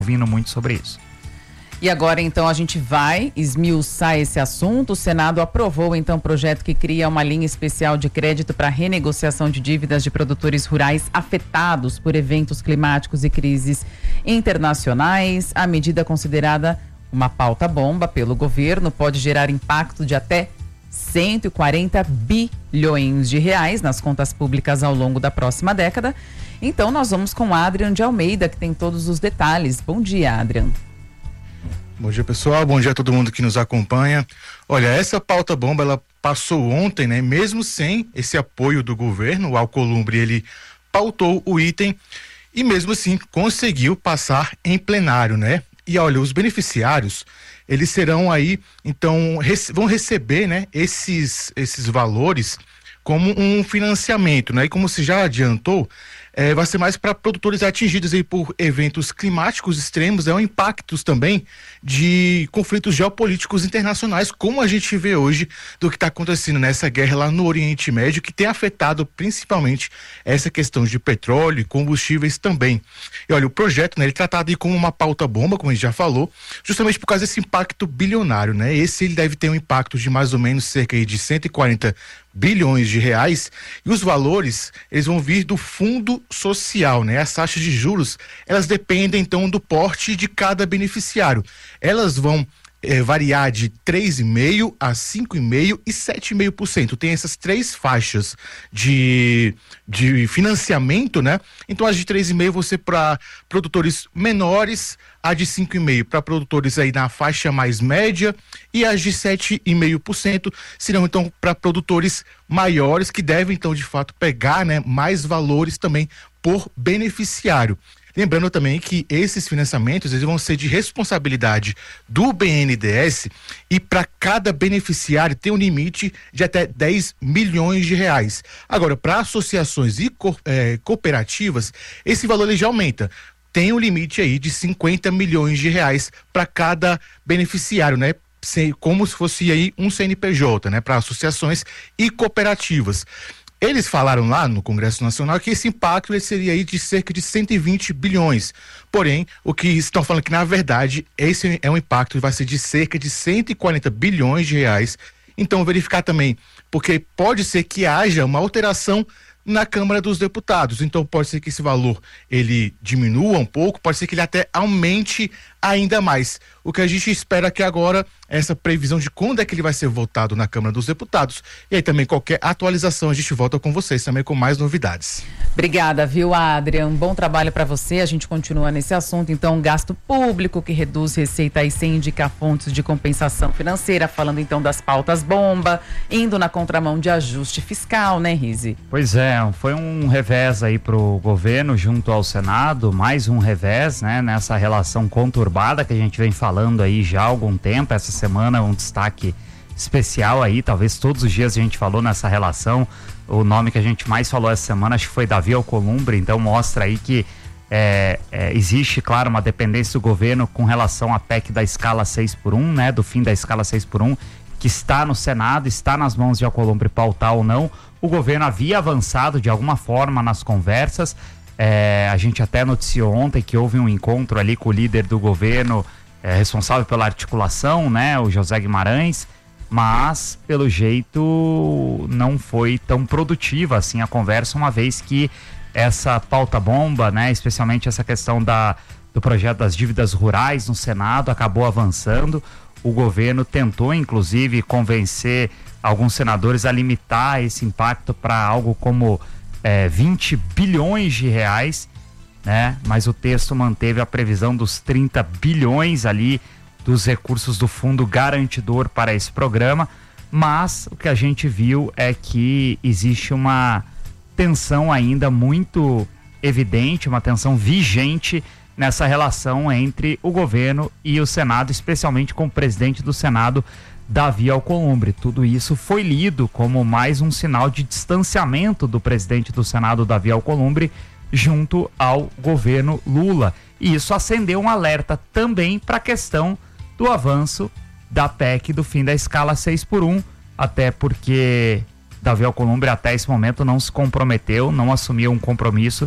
ouvindo muito sobre isso. E agora, então, a gente vai esmiuçar esse assunto. O Senado aprovou, então, o projeto que cria uma linha especial de crédito para renegociação de dívidas de produtores rurais afetados por eventos climáticos e crises internacionais. A medida considerada uma pauta bomba pelo governo pode gerar impacto de até 140 bilhões de reais nas contas públicas ao longo da próxima década. Então, nós vamos com Adrian de Almeida, que tem todos os detalhes. Bom dia, Adrian. Bom dia, pessoal. Bom dia a todo mundo que nos acompanha. Olha, essa pauta bomba, ela passou ontem, né? Mesmo sem esse apoio do governo, o Alcolumbre, ele pautou o item e mesmo assim conseguiu passar em plenário, né? E olha, os beneficiários, eles serão aí, então, vão receber, né, esses valores como um financiamento, né? E como se já adiantou, vai ser mais para produtores atingidos aí por eventos climáticos extremos, impactos também de conflitos geopolíticos internacionais, como a gente vê hoje do que está acontecendo nessa guerra lá no Oriente Médio, que tem afetado principalmente essa questão de petróleo e combustíveis também. E olha, o projeto, né, ele é tratado aí como uma pauta bomba, como a gente já falou, justamente por causa desse impacto bilionário, né? Ele deve ter um impacto de mais ou menos cerca aí de 140 bilhões de reais, e os valores, eles vão vir do Fundo Social, né? As taxas de juros, elas dependem então do porte de cada beneficiário. Elas vão variar de 3,5% a 5,5% e 7,5%. Tem essas três faixas de financiamento, né? Então as de 3,5% vão ser para produtores menores, a de 5,5% para produtores aí na faixa mais média e as de 7,5% serão então para produtores maiores, que devem então de fato pegar, né, mais valores também por beneficiário. Lembrando também que esses financiamentos, eles vão ser de responsabilidade do BNDES e para cada beneficiário tem um limite de até 10 milhões de reais. Agora, para associações e cooperativas, esse valor ele já aumenta. Tem um limite aí de 50 milhões de reais para cada beneficiário, né? Como se fosse aí um CNPJ, né? Para associações e cooperativas. Eles falaram lá no Congresso Nacional que esse impacto ele seria aí de cerca de 120 bilhões. Porém, o que estão falando que, na verdade, esse é um impacto que vai ser de cerca de 140 bilhões de reais. Então, verificar também, porque pode ser que haja uma alteração na Câmara dos Deputados. Então, pode ser que esse valor ele diminua um pouco, pode ser que ele até aumente ainda mais. O que a gente espera que agora, essa previsão de quando é que ele vai ser votado na Câmara dos Deputados, e aí também qualquer atualização a gente volta com vocês também com mais novidades. Obrigada, viu, Adrian? Bom trabalho para você. A gente continua nesse assunto, então, gasto público que reduz receita e sem indicar fontes de compensação financeira, falando então das pautas bomba, indo na contramão de ajuste fiscal, né, Rize? Pois é, foi um revés aí pro governo junto ao Senado, mais um revés, né, nessa relação conturbada que a gente vem falando aí já há algum tempo. Essa semana um destaque especial aí, talvez todos os dias a gente falou nessa relação. O nome que a gente mais falou essa semana acho que foi Davi Alcolumbre, então mostra aí que existe, claro, uma dependência do governo com relação à PEC da escala 6x1, né, do fim da escala 6x1, que está no Senado, está nas mãos de Alcolumbre pautar ou não. O governo havia avançado de alguma forma nas conversas, a gente até noticiou ontem que houve um encontro ali com o líder do governo, responsável pela articulação, né, o José Guimarães, mas pelo jeito não foi tão produtiva assim a conversa, uma vez que essa pauta bomba, né, especialmente essa questão do projeto das dívidas rurais no Senado, acabou avançando. O governo tentou inclusive convencer alguns senadores a limitar esse impacto para algo como 20 bilhões de reais, né? Mas o texto manteve a previsão dos 30 bilhões ali dos recursos do fundo garantidor para esse programa, mas o que a gente viu é que existe uma tensão ainda muito evidente, uma tensão vigente nessa relação entre o governo e o Senado, especialmente com o presidente do Senado, Davi Alcolumbre. Tudo isso foi lido como mais um sinal de distanciamento do presidente do Senado, Davi Alcolumbre, junto ao governo Lula. E isso acendeu um alerta também para a questão do avanço da PEC do fim da escala 6x1, até porque Davi Alcolumbre até esse momento não se comprometeu, não assumiu um compromisso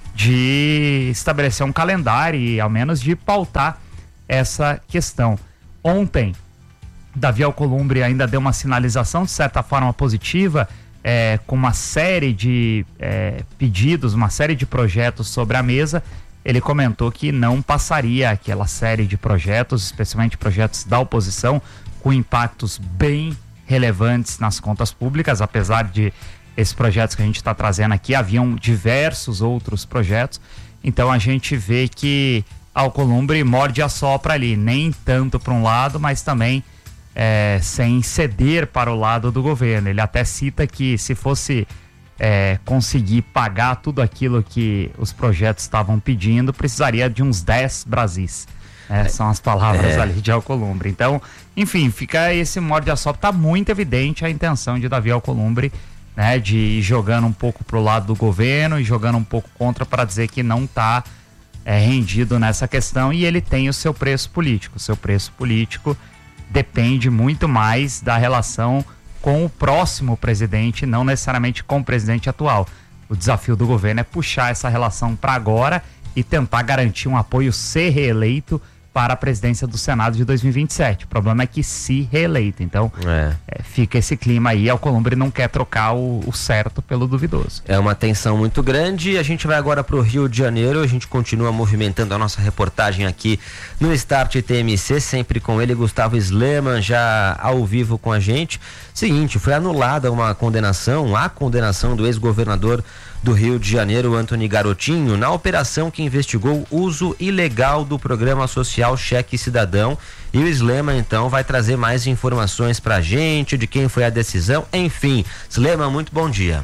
de estabelecer um calendário e ao menos de pautar essa questão. Ontem, Davi Alcolumbre ainda deu uma sinalização de certa forma positiva, com uma série de pedidos, uma série de projetos sobre a mesa. Ele comentou que não passaria aquela série de projetos, especialmente projetos da oposição, com impactos bem relevantes nas contas públicas, apesar de esses projetos que a gente está trazendo aqui, haviam diversos outros projetos. Então a gente vê que Alcolumbre morde e assopra ali, nem tanto para um lado, mas também sem ceder para o lado do governo. Ele até cita que se fosse conseguir pagar tudo aquilo que os projetos estavam pedindo, precisaria de uns 10 Brasis. São as palavras ali de Alcolumbre. Então, enfim, fica esse morde e assopra. Tá muito evidente a intenção de Davi Alcolumbre, né, de ir jogando um pouco pro lado do governo e jogando um pouco contra, para dizer que não tá rendido nessa questão, e ele tem o seu preço político. O seu preço político depende muito mais da relação com o próximo presidente, não necessariamente com o presidente atual. O desafio do governo é puxar essa relação para agora e tentar garantir um apoio ser reeleito para a presidência do Senado de 2027. O problema é que se reeleito. Então, fica esse clima aí. Alcolumbre não quer trocar o certo pelo duvidoso. É uma tensão muito grande. A gente vai agora para o Rio de Janeiro. A gente continua movimentando a nossa reportagem aqui no Start TMC, sempre com ele, Gustavo Sleman, já ao vivo com a gente. Seguinte, foi anulada a condenação do ex-governador do Rio de Janeiro, Antony Garotinho, na operação que investigou o uso ilegal do programa social Cheque Cidadão. E o Sleman, então, vai trazer mais informações pra gente, de quem foi a decisão. Enfim, Sleman, muito bom dia.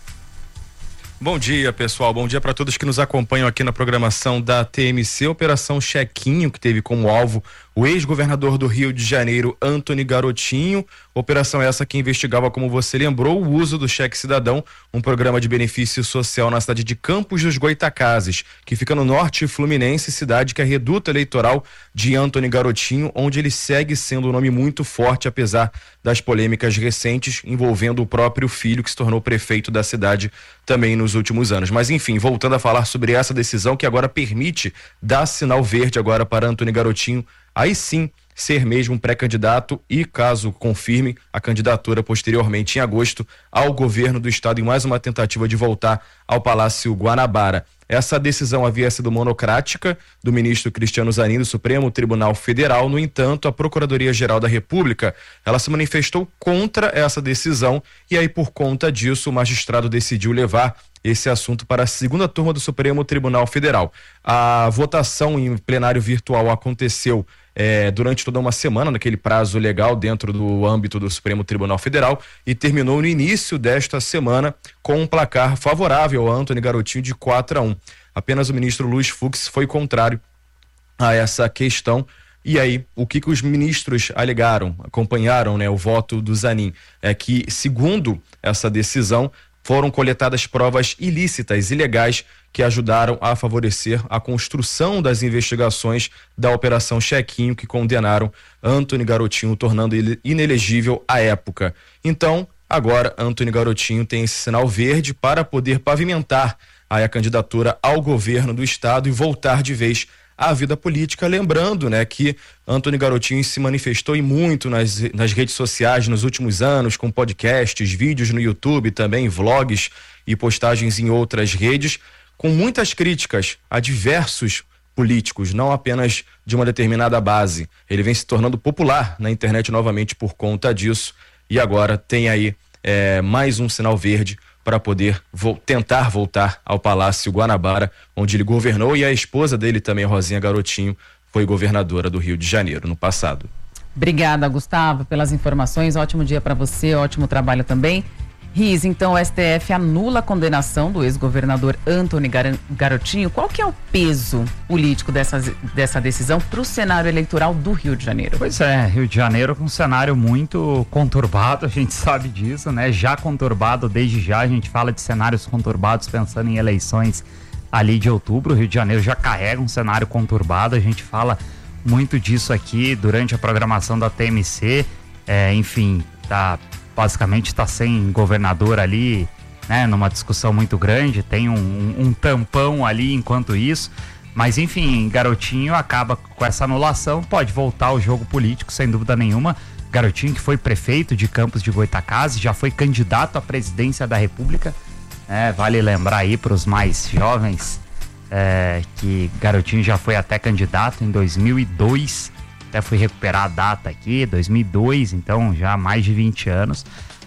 Bom dia, pessoal. Bom dia para todos que nos acompanham aqui na programação da TMC. Operação Chequinho, que teve como alvo o ex-governador do Rio de Janeiro, Antony Garotinho. Operação essa que investigava, como você lembrou, o uso do Cheque Cidadão, um programa de benefício social na cidade de Campos dos Goytacazes, que fica no norte fluminense, cidade que é reduto eleitoral de Antony Garotinho, onde ele segue sendo um nome muito forte, apesar das polêmicas recentes envolvendo o próprio filho, que se tornou prefeito da cidade também nos últimos anos. Mas enfim, voltando a falar sobre essa decisão que agora permite dar sinal verde agora para Antony Garotinho, aí sim ser mesmo um pré-candidato e, caso confirme, a candidatura posteriormente em agosto ao governo do estado, em mais uma tentativa de voltar ao Palácio Guanabara. Essa decisão havia sido monocrática do ministro Cristiano Zanin do Supremo Tribunal Federal. No entanto, a Procuradoria-Geral da República, ela se manifestou contra essa decisão, e aí, por conta disso, o magistrado decidiu levar esse assunto para a segunda turma do Supremo Tribunal Federal. A votação em plenário virtual aconteceu durante toda uma semana, naquele prazo legal dentro do âmbito do Supremo Tribunal Federal, e terminou no início desta semana com um placar favorável a Antony Garotinho de 4-1. Apenas o ministro Luiz Fux foi contrário a essa questão. E aí, o que os ministros alegaram, acompanharam, o voto do Zanin, é que, segundo essa decisão, foram coletadas provas ilícitas, ilegais, que ajudaram a favorecer a construção das investigações da Operação Chequinho, que condenaram Antony Garotinho, tornando ele inelegível à época. Então, agora, Antony Garotinho tem esse sinal verde para poder pavimentar a candidatura ao governo do estado e voltar de vez à vida política. Lembrando, que Antony Garotinho se manifestou e muito nas redes sociais nos últimos anos, com podcasts, vídeos no YouTube, também vlogs e postagens em outras redes, com muitas críticas a diversos políticos, não apenas de uma determinada base. Ele vem se tornando popular na internet novamente por conta disso, e agora tem aí mais um sinal verde para poder tentar voltar ao Palácio Guanabara, onde ele governou, e a esposa dele também, Rosinha Garotinho, foi governadora do Rio de Janeiro no passado. Obrigada, Gustavo, pelas informações. Ótimo dia para você, ótimo trabalho também. Riz, então o STF anula a condenação do ex-governador Antony Garotinho. Qual que é o peso político dessa decisão para o cenário eleitoral do Rio de Janeiro? Pois é, Rio de Janeiro com um cenário muito conturbado, a gente sabe disso, já conturbado desde já. A gente fala de cenários conturbados pensando em eleições ali de outubro. O Rio de Janeiro já carrega um cenário conturbado, a gente fala muito disso aqui durante a programação da TMC. Enfim, basicamente está sem governador ali né, numa discussão muito grande, tem um tampão ali enquanto isso. Mas enfim, Garotinho acaba com essa anulação, pode voltar ao jogo político sem dúvida nenhuma. Garotinho, que foi prefeito de Campos de Goytacazes, já foi candidato à presidência da República. Vale lembrar aí para os mais jovens que Garotinho já foi até candidato em 2002. Até fui recuperar a data aqui, 2002, então já há mais de 20 anos.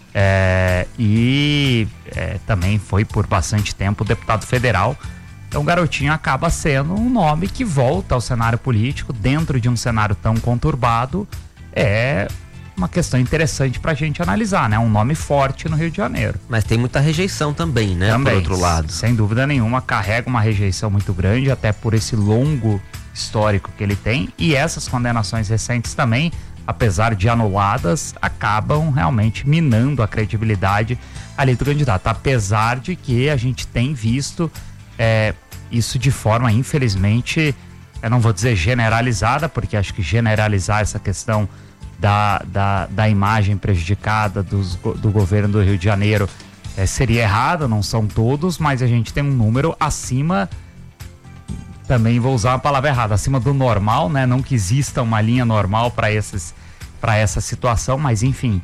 Também foi por bastante tempo deputado federal. Então Garotinho acaba sendo um nome que volta ao cenário político dentro de um cenário tão conturbado. É uma questão interessante pra gente analisar, né? Um nome forte no Rio de Janeiro. Mas tem muita rejeição também, né? Também, por outro lado. Sem dúvida nenhuma, carrega uma rejeição muito grande, até por esse longo histórico que ele tem. E essas condenações recentes também, apesar de anuladas, acabam realmente minando a credibilidade ali do candidato. Apesar de que a gente tem visto isso de forma, infelizmente, eu não vou dizer generalizada, porque acho que generalizar essa questão da imagem prejudicada do governo do Rio de Janeiro seria errado, não são todos, mas a gente tem um número acima, também vou usar uma palavra errada, acima do normal, né? Não que exista uma linha normal para essa situação, mas enfim,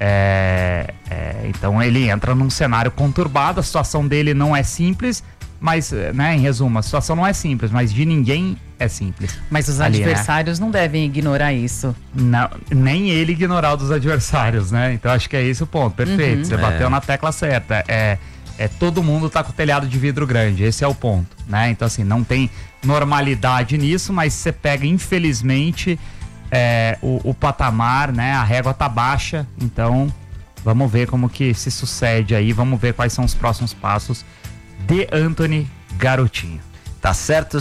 então ele entra num cenário conturbado, a situação dele não é simples, mas, né, em resumo, a situação não é simples, mas de ninguém é simples. Mas os adversários não devem ignorar isso. Não, nem ele ignorar o dos adversários, né? Então acho que é esse o ponto, perfeito. Você bateu na tecla certa. Todo mundo tá com o telhado de vidro grande, esse é o ponto, né? Então assim, não tem normalidade nisso, mas você pega, infelizmente, o patamar, né? A régua tá baixa, então vamos ver como que se sucede aí, vamos ver quais são os próximos passos de Antony Garotinho. Tá certo,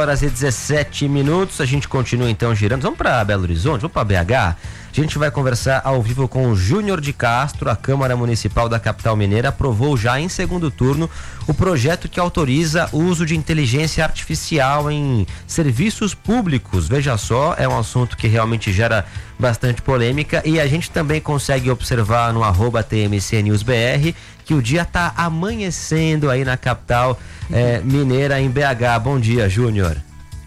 6h17, a gente continua então girando, vamos para Belo Horizonte, vamos para BH, a gente vai conversar ao vivo com o Júnior de Castro. A Câmara Municipal da capital mineira aprovou já em segundo turno o projeto que autoriza o uso de inteligência artificial em serviços públicos. Veja só, é um assunto que realmente gera bastante polêmica e a gente também consegue observar no @TMCNewsBR que o dia tá amanhecendo aí na capital mineira, em BH. Bom dia, Júnior.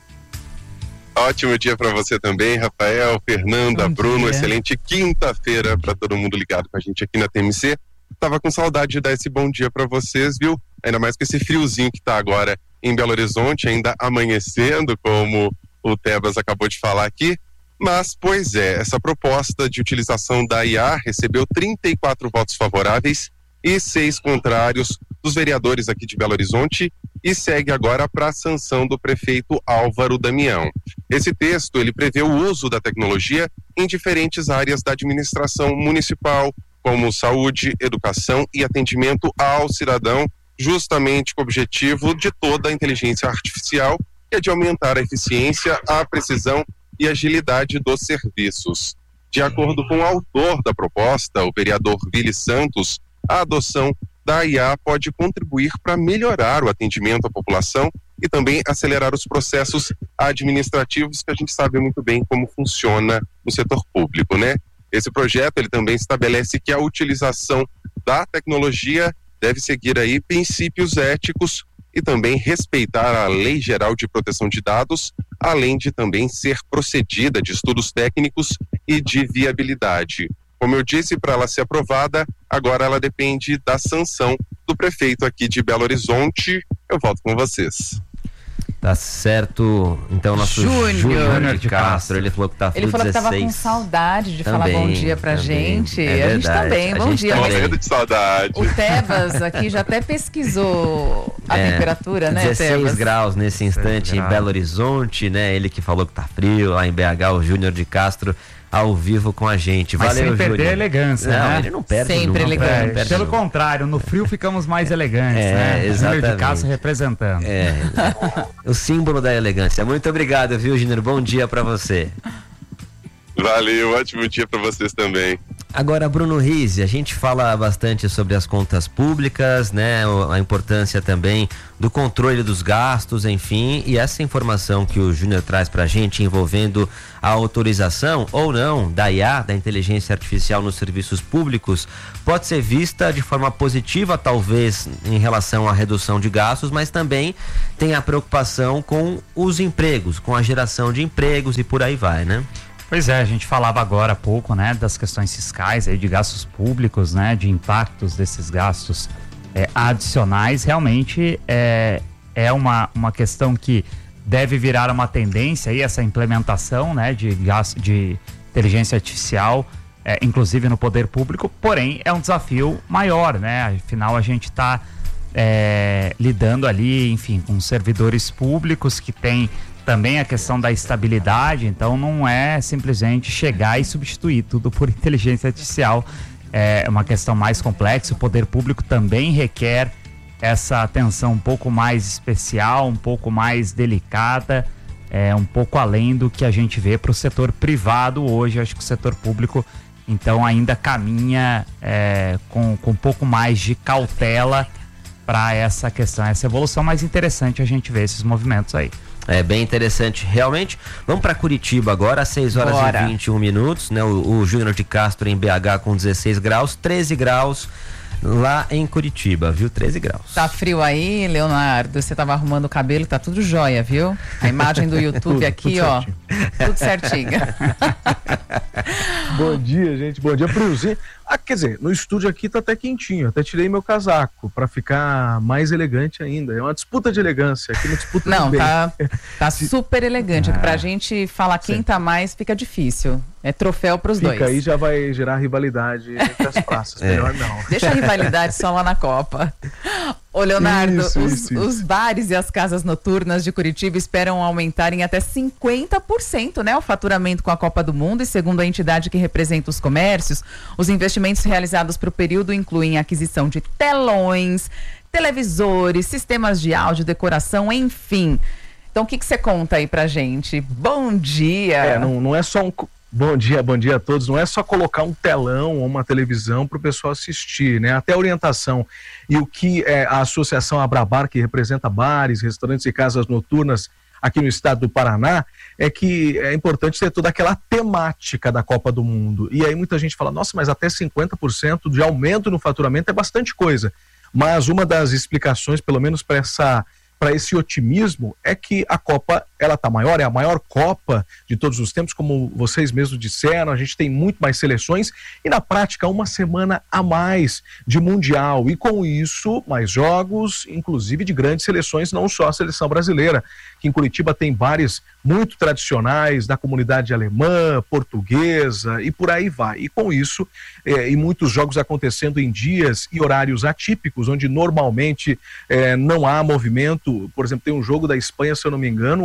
Ótimo dia para você também, Rafael, Fernanda, Bruno. Excelente quinta-feira para todo mundo ligado com a gente aqui na TMC. Tava com saudade de dar esse bom dia para vocês, viu? Ainda mais com esse friozinho que tá agora em Belo Horizonte, ainda amanhecendo, como o Tebas acabou de falar aqui. Mas, pois essa proposta de utilização da IA recebeu 34 votos favoráveis e 6 contrários dos vereadores aqui de Belo Horizonte e segue agora para a sanção do prefeito Álvaro Damião. Esse texto, ele prevê o uso da tecnologia em diferentes áreas da administração municipal, como saúde, educação e atendimento ao cidadão, justamente com o objetivo de toda a inteligência artificial, que é de aumentar a eficiência, a precisão e agilidade dos serviços. De acordo com o autor da proposta, o vereador Vili Santos, a adoção da IA pode contribuir para melhorar o atendimento à população e também acelerar os processos administrativos, que a gente sabe muito bem como funciona no setor público, né? Esse projeto, ele também estabelece que a utilização da tecnologia deve seguir aí princípios éticos e também respeitar a Lei Geral de Proteção de Dados, além de também ser procedida de estudos técnicos e de viabilidade. Como eu disse, para ela ser aprovada, agora ela depende da sanção do prefeito aqui de Belo Horizonte. Eu volto com vocês. Tá certo. Então, nosso Júnior de Castro, ele falou que tá Ele falou 16. Que tava com saudade de falar bom dia pra gente. A gente também, bom dia. Morrendo de saudade. O Tebas aqui já até pesquisou a temperatura, né, 16 Tebas? graus nesse instante em Belo Horizonte, né? Ele que falou que tá frio lá em BH, o Júnior de Castro, ao vivo com a gente. Mas valeu, sem perder Júnior. a elegância, não, né? Ele não perde sempre nunca, elegante. Pelo contrário, no frio ficamos mais elegantes, né? Exatamente. Júnior de Castro representando. O símbolo da elegância. Muito obrigado, viu, Júnior? Bom dia pra você. Valeu, ótimo dia para vocês também. Agora, Bruno Rizzi, a gente fala bastante sobre as contas públicas, né? A importância também do controle dos gastos, enfim, e essa informação que o Júnior traz pra gente envolvendo a autorização ou não da IA, da inteligência artificial nos serviços públicos, pode ser vista de forma positiva, talvez, em relação à redução de gastos, mas também tem a preocupação com os empregos, com a geração de empregos e por aí vai, né? Pois é, a gente falava agora há pouco, né, das questões fiscais aí, de gastos públicos, né, de impactos desses gastos adicionais. Realmente é uma questão que deve virar uma tendência aí, essa implementação, né, de gasto de inteligência artificial, inclusive no poder público, porém é um desafio maior, né? Afinal, a gente está lidando ali, enfim, com servidores públicos que têm também a questão da estabilidade, então não é simplesmente chegar e substituir tudo por inteligência artificial. É uma questão mais complexa. O poder público também requer essa atenção um pouco mais especial, um pouco mais delicada, um pouco além do que a gente vê para o setor privado hoje. Acho que o setor público, então, ainda caminha com um pouco mais de cautela para essa questão, essa evolução. Mais interessante a gente ver esses movimentos aí. É bem interessante, realmente. Vamos para Curitiba agora, às 6 horas e 21 minutos, né? O Júnior de Castro em BH com 16 graus, 13 graus lá em Curitiba, viu? 13 graus. Tá frio aí, Leonardo? Você tava arrumando o cabelo, tá tudo jóia, viu? A imagem do YouTube aqui, tudo ó, tudo certinho. Bom dia, gente. Bom dia, friozinho. Quer dizer, no estúdio aqui tá até quentinho. Até tirei meu casaco para ficar mais elegante ainda. É uma disputa de elegância. Aqui uma disputa Não, de tá super elegante. Pra gente falar quem tá mais, fica difícil. É troféu pros dois. Fica aí, já vai gerar rivalidade entre as praças. Melhor não. Deixa a rivalidade só lá na Copa. Ô, Leonardo, os bares e as casas noturnas de Curitiba esperam aumentar em até 50%, né, o faturamento com a Copa do Mundo, e segundo a entidade que representa os comércios, os investimentos realizados para o período incluem a aquisição de telões, televisores, sistemas de áudio, decoração, enfim. Então, o que você conta aí pra gente? Bom dia! Não é só um... Bom dia a todos. Não é só colocar um telão ou uma televisão para o pessoal assistir, né? Até a orientação. E o que a Associação Abrabar, que representa bares, restaurantes e casas noturnas aqui no estado do Paraná, é que é importante ter toda aquela temática da Copa do Mundo. E aí muita gente fala, nossa, mas até 50% de aumento no faturamento é bastante coisa. Mas uma das explicações, pelo menos para esse otimismo, é que a Copa, ela tá maior, é a maior Copa de todos os tempos, como vocês mesmos disseram, a gente tem muito mais seleções e na prática uma semana a mais de Mundial, e com isso mais jogos, inclusive de grandes seleções, não só a seleção brasileira, que em Curitiba tem bares muito tradicionais da comunidade alemã, portuguesa e por aí vai, e com isso, e muitos jogos acontecendo em dias e horários atípicos, onde normalmente não há movimento. Por exemplo, tem um jogo da Espanha, se eu não me engano,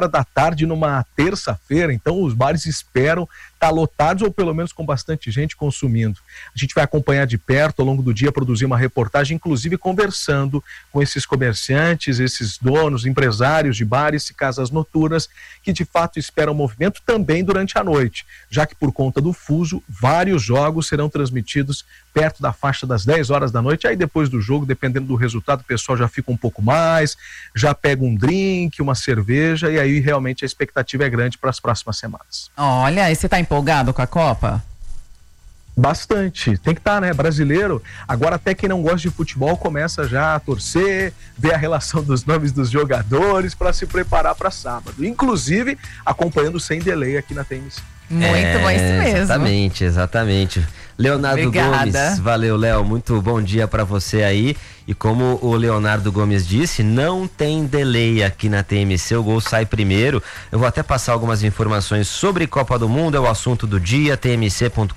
13h numa terça-feira, então os bares esperam estar lotados ou pelo menos com bastante gente consumindo. A gente vai acompanhar de perto ao longo do dia, produzir uma reportagem, inclusive conversando com esses comerciantes, esses donos, empresários de bares e casas noturnas que de fato esperam movimento também durante a noite, já que por conta do fuso, vários jogos serão transmitidos perto da faixa das 10 horas da noite, aí depois do jogo, dependendo do resultado, o pessoal já fica um pouco mais, já pega um drink, uma cerveja, e aí realmente a expectativa é grande para as próximas semanas. Olha, e você tá empolgado com a Copa? Bastante, tem que estar, né? Brasileiro, agora até quem não gosta de futebol começa já a torcer, ver a relação dos nomes dos jogadores para se preparar para sábado, inclusive acompanhando sem delay aqui na TMC. Muito bom, isso mesmo. Exatamente. Leonardo Obrigada. Gomes, valeu, Léo, muito bom dia para você aí. E como o Leonardo Gomes disse, não tem delay aqui na TMC, o gol sai primeiro. Eu vou até passar algumas informações sobre Copa do Mundo, é o assunto do dia, tmc.com.br,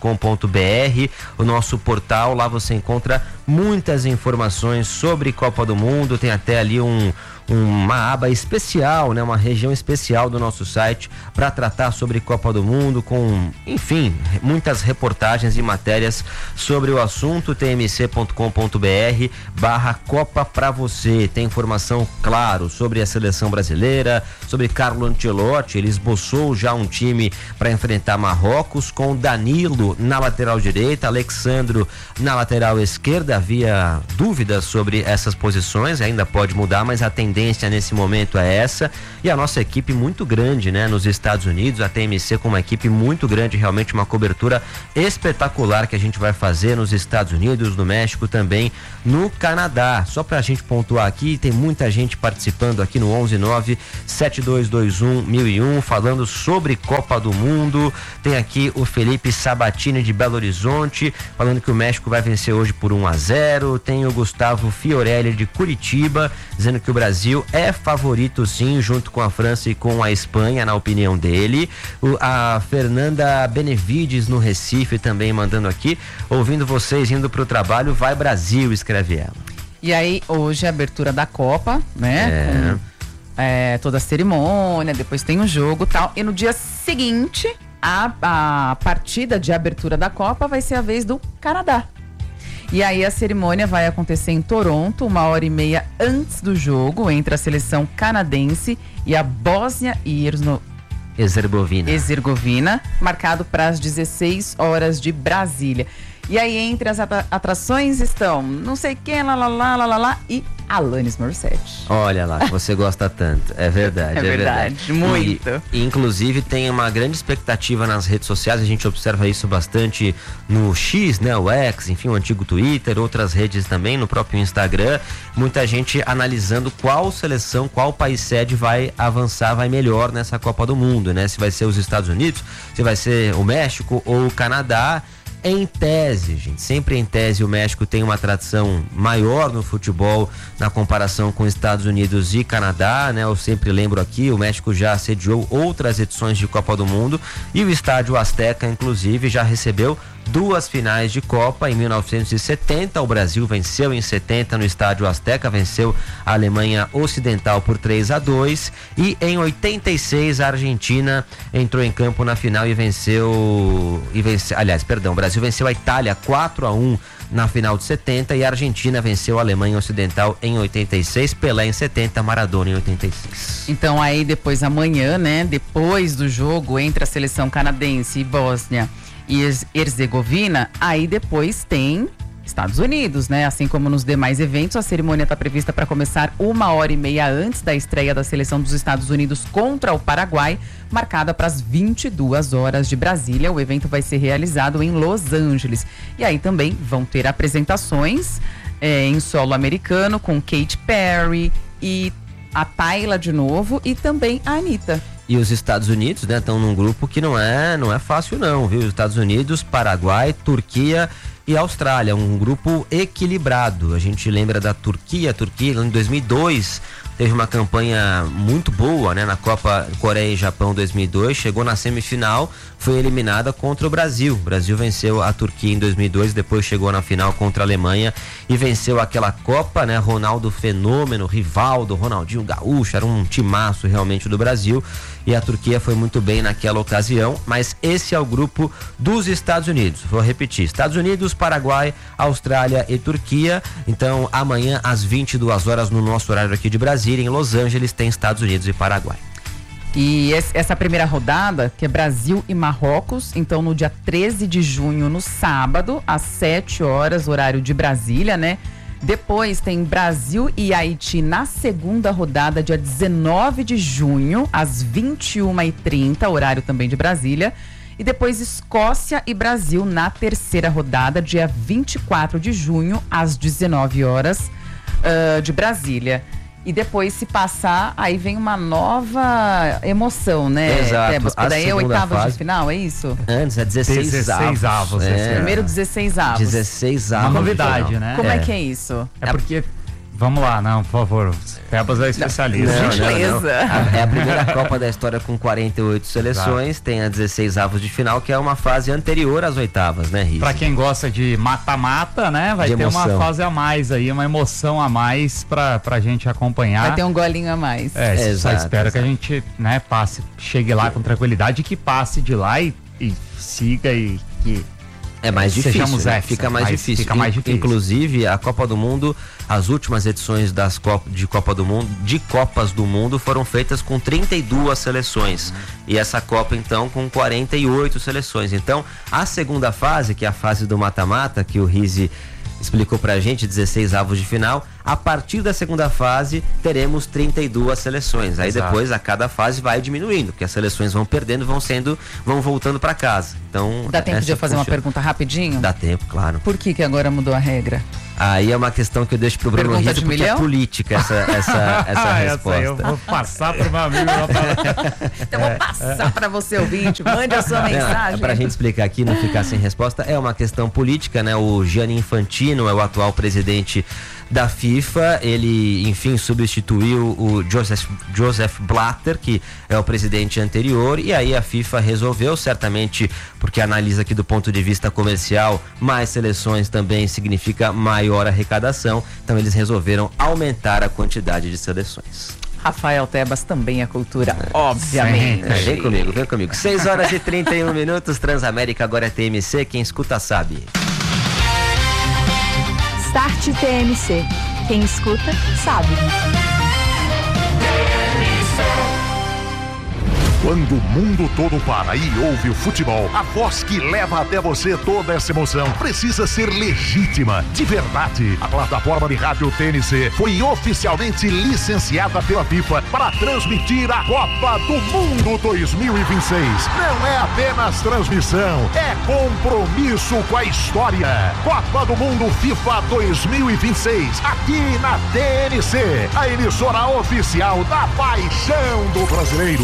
o nosso portal, lá você encontra muitas informações sobre Copa do Mundo, tem até ali um uma aba especial, né, uma região especial do nosso site para tratar sobre Copa do Mundo, com, enfim, muitas reportagens e matérias sobre o assunto. tmc.com.br/Copa pra você. Tem informação, claro, sobre a seleção brasileira, sobre Carlo Ancelotti. Ele esboçou já um time para enfrentar Marrocos, com Danilo na lateral direita, Alexandro na lateral esquerda. Havia dúvidas sobre essas posições, ainda pode mudar, mas a tendência nesse momento é essa. E a nossa equipe muito grande, né, nos Estados Unidos, a TMC com uma equipe muito grande, realmente uma cobertura espetacular que a gente vai fazer nos Estados Unidos, no México, também no Canadá. Só pra gente pontuar aqui, tem muita gente participando aqui no 119-7221-1001, falando sobre Copa do Mundo. Tem aqui o Felipe Sabatini de Belo Horizonte, falando que o México vai vencer hoje por 1-0. Tem o Gustavo Fiorelli de Curitiba, dizendo que o Brasil é favorito sim, junto com a França e com a Espanha, na opinião dele. A Fernanda Benevides no Recife também mandando aqui, ouvindo vocês indo pro trabalho, vai Brasil, escreve ela. E aí, hoje é a abertura da Copa, né? Toda a cerimônia, depois tem o jogo e tal. E no dia seguinte, a partida de abertura da Copa vai ser a vez do Canadá. E aí a cerimônia vai acontecer em Toronto, 1h30 antes do jogo, entre a seleção canadense e a Bósnia e Herzegovina, marcado para as 16 horas de Brasília. E aí entre as atrações estão não sei quem, lá, e Alanis Morissette. Olha lá, você gosta tanto, é verdade. É verdade, muito. E inclusive tem uma grande expectativa nas redes sociais, a gente observa isso bastante no X, né, o X, enfim, o antigo Twitter, outras redes também, no próprio Instagram, muita gente analisando qual seleção, qual país sede vai avançar, vai melhor nessa Copa do Mundo, né, se vai ser os Estados Unidos, se vai ser o México ou o Canadá. Em tese, gente, sempre em tese, o México tem uma tradição maior no futebol na comparação com Estados Unidos e Canadá, né? Eu sempre lembro aqui, o México já sediou outras edições de Copa do Mundo e o Estádio Azteca, inclusive, já recebeu 2 finais de Copa. Em 1970, o Brasil venceu em 70 no Estádio Azteca, venceu a Alemanha Ocidental por 3-2, e em 86 a Argentina entrou em campo na final e venceu, o Brasil venceu a Itália 4-1 na final de 70 e a Argentina venceu a Alemanha Ocidental em 86, Pelé em 70, Maradona em 86. Então aí depois amanhã, né, depois do jogo entre a seleção canadense e Bósnia e Herzegovina, aí depois tem Estados Unidos, né? Assim como nos demais eventos, a cerimônia está prevista para começar 1h30 antes da estreia da seleção dos Estados Unidos contra o Paraguai, marcada para as 22 horas de Brasília. O evento vai ser realizado em Los Angeles. E aí também vão ter apresentações em solo americano com Katy Perry e a Tayla de novo e também a Anitta. E os Estados Unidos, né, estão num grupo que não é fácil não, viu? Os Estados Unidos, Paraguai, Turquia e Austrália, um grupo equilibrado. A gente lembra da Turquia em 2002 teve uma campanha muito boa, né, na Copa Coreia e Japão 2002, chegou na semifinal, foi eliminada contra o Brasil. O Brasil venceu a Turquia em 2002, depois chegou na final contra a Alemanha e venceu aquela Copa, né? Ronaldo Fenômeno, Rivaldo, Ronaldinho Gaúcho, era um timaço realmente do Brasil, e a Turquia foi muito bem naquela ocasião, mas esse é o grupo dos Estados Unidos. Vou repetir: Estados Unidos, Paraguai, Austrália e Turquia. Então amanhã às 22 horas no nosso horário aqui de Brasília, em Los Angeles, tem Estados Unidos e Paraguai. E essa primeira rodada, que é Brasil e Marrocos, então no dia 13 de junho, no sábado, às 7 horas, horário de Brasília, né? Depois tem Brasil e Haiti na segunda rodada, dia 19 de junho, às 21h30, horário também de Brasília. E depois Escócia e Brasil na terceira rodada, dia 24 de junho, às 19 horas de Brasília. E depois, se passar, aí vem uma nova emoção, né? Exato. Daí é oitavas de final, é isso? Antes é 16 avos. Primeiro 16 avos. 16 avos. Uma novidade, né? Como é que é isso? É porque Vamos lá, não, por favor. Tebas é especialista. Gentileza. É a primeira Copa da história com 48 seleções, exato. Tem a 16 avos de final, que é uma fase anterior às oitavas, né, Riz? Pra quem gosta de mata-mata, né, vai ter uma fase a mais aí, uma emoção a mais pra gente acompanhar. Vai ter um golinho a mais. Só espero que a gente, né, chegue lá com tranquilidade e que passe de lá e siga e que... É mais difícil, né? Fica mais difícil. Inclusive, a Copa do Mundo, as últimas edições de Copas do Mundo foram feitas com 32 seleções. E essa Copa, então, com 48 seleções. Então, a segunda fase, que é a fase do mata-mata, que o Rizzi explicou pra gente, 16 avos de final, a partir da segunda fase teremos 32 seleções. Aí depois a cada fase vai diminuindo, porque as seleções vão perdendo, vão voltando pra casa. Então, dá tempo de eu fazer uma pergunta rapidinho? Dá tempo, claro. Por que agora mudou a regra? Aí é uma questão que eu deixo pro Bruno Rizzi, porque é política essa resposta. Eu vou passar pro meu amigo. Então vou passar para você, ouvinte. Mande a sua mensagem. Pra gente explicar aqui, não ficar sem resposta, é uma questão política, né? O Gianni Infantino é o atual presidente da FIFA, ele, enfim, substituiu o Joseph Blatter, que é o presidente anterior, e aí a FIFA resolveu, certamente, porque analisa aqui do ponto de vista comercial, mais seleções também significa maior arrecadação, então eles resolveram aumentar a quantidade de seleções. Rafael Tebas também é cultura, obviamente. Vem comigo. 6h31, Transamérica, agora é TMC, quem escuta sabe. Start TMC. Quem escuta, sabe. Quando o mundo todo para e ouve o futebol, a voz que leva até você toda essa emoção precisa ser legítima, de verdade. A plataforma de rádio TNC foi oficialmente licenciada pela FIFA para transmitir a Copa do Mundo 2026. Não é apenas transmissão, é compromisso com a história. Copa do Mundo FIFA 2026, aqui na TNC, a emissora oficial da paixão do brasileiro.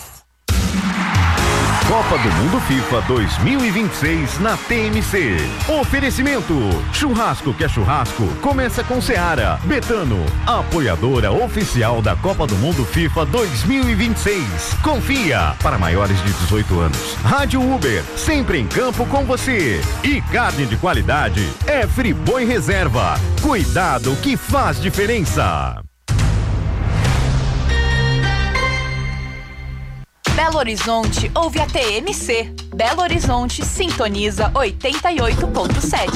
Copa do Mundo FIFA 2026 na TMC. Oferecimento: churrasco que é churrasco, começa com Seara. Betano, apoiadora oficial da Copa do Mundo FIFA 2026. Confia, para maiores de 18 anos. Rádio Uber, sempre em campo com você. E carne de qualidade é Friboi Reserva. Cuidado que faz diferença. Belo Horizonte ouve a TMC. Belo Horizonte sintoniza 88.7.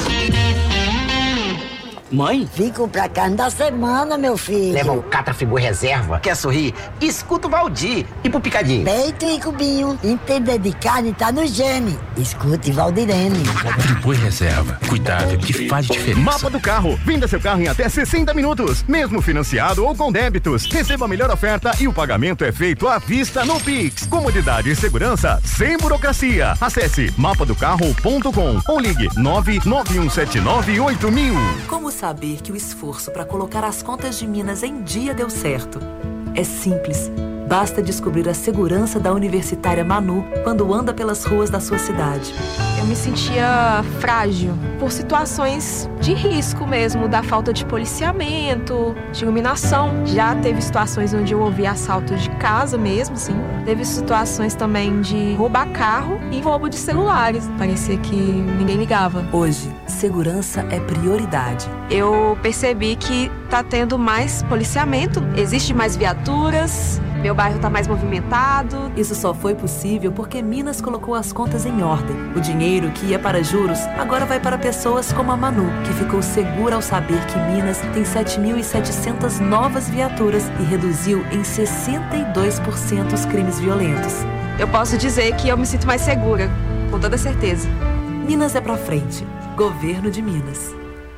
Mãe? Vim comprar carne da semana, meu filho. Leva o Catra Friboi Reserva. Quer sorrir? Escuta o Valdir. E pro picadinho? Peito e cubinho. Entender de carne tá no gene. Escute Valdirene. Friboi Reserva. Cuidado que faz diferença. Mapa do carro. Venda seu carro em até 60 minutos. Mesmo financiado ou com débitos. Receba a melhor oferta e o pagamento é feito à vista no Pix. Comodidade e segurança sem burocracia. Acesse mapadocarro.com ou ligue 991798000. Como saber que o esforço para colocar as contas de Minas em dia deu certo? É simples. Basta descobrir a segurança da universitária Manu quando anda pelas ruas da sua cidade. Eu me sentia frágil por situações de risco mesmo, da falta de policiamento, de iluminação. Já teve situações onde eu ouvi assaltos de casa mesmo, sim. Teve situações também de roubar carro e roubo de celulares. Parecia que ninguém ligava. Hoje, segurança é prioridade. Eu percebi que tá tendo mais policiamento, existe mais viaturas. Meu bairro está mais movimentado. Isso só foi possível porque Minas colocou as contas em ordem. O dinheiro que ia para juros agora vai para pessoas como a Manu, que ficou segura ao saber que Minas tem 7.700 novas viaturas e reduziu em 62% os crimes violentos. Eu posso dizer que eu me sinto mais segura, com toda certeza. Minas é pra frente. Governo de Minas.